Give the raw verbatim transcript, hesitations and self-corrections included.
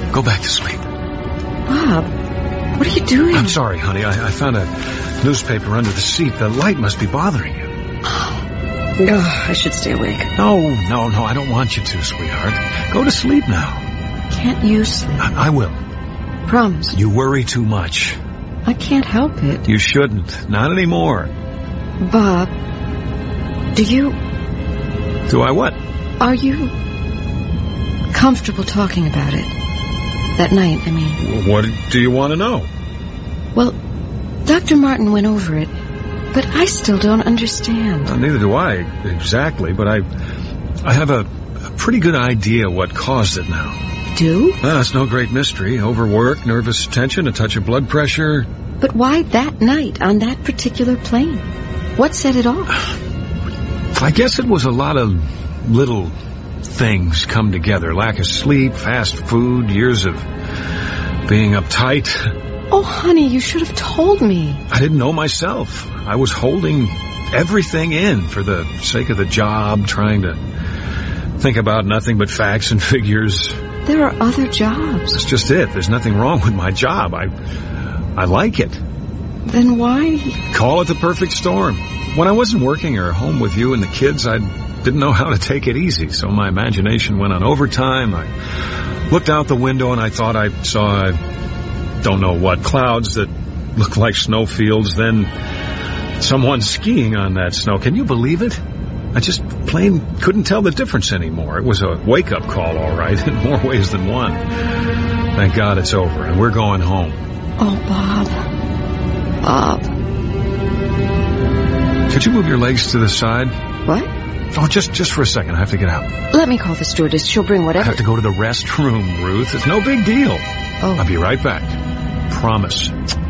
Go back to sleep. Bob, what are you doing? I'm sorry, honey. I, I found a newspaper under the seat. The light must be bothering you. Oh, I should stay awake. No, no, no. I don't want you to, sweetheart. Go to sleep now. Can't you sleep? I, I will. Promise. You worry too much. I can't help it. You shouldn't. Not anymore. Bob, do you... Do I what? Are you comfortable talking about it? That night, I mean. What do you want to know? Well, Doctor Martin went over it, but I still don't understand. Well, neither do I, exactly, but I I have a, a pretty good idea what caused it now. You do? Well, it's no great mystery. Overwork, nervous tension, a touch of blood pressure. But why that night on that particular plane? What set it off? I guess it was a lot of little things come together. Lack of sleep, fast food, years of being uptight. Oh, honey, you should have told me. I didn't know myself. I was holding everything in for the sake of the job, trying to think about nothing but facts and figures. There are other jobs. That's just it. There's nothing wrong with my job. I, I like it. Then why? Call it the perfect storm. When I wasn't working or home with you and the kids, I didn't know how to take it easy, so my imagination went on overtime. I looked out the window and I thought I saw, I don't know what, clouds that looked like snowfields, then someone skiing on that snow. Can you believe it? I just plain couldn't tell the difference anymore. It was a wake-up call, all right, in more ways than one. Thank God it's over, and we're going home. Oh, Bob. Bob. Could you move your legs to the side? What? Oh, just just for a second. I have to get out. Let me call the stewardess. She'll bring whatever. I have to go to the restroom, Ruth. It's no big deal. Oh. I'll be right back. Promise.